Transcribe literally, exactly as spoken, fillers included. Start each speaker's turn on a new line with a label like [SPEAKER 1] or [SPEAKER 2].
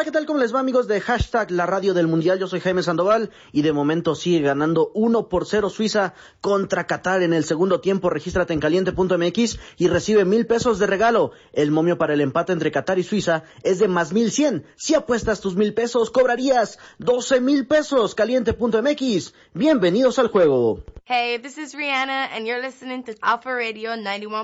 [SPEAKER 1] Hola, ¿qué tal? ¿Cómo les va, amigos de Hashtag La Radio del Mundial? Yo soy Jaime Sandoval y de momento sigue ganando uno por cero Suiza contra Qatar en el segundo tiempo. Regístrate en caliente punto m x y recibe mil pesos de regalo. El momio para el empate entre Qatar y Suiza es de más mil cien. Si apuestas tus mil pesos, cobrarías doce mil pesos. caliente punto m x. Bienvenidos al juego.
[SPEAKER 2] Hey, this is Rihanna and you're listening to Alpha Radio ninety-one.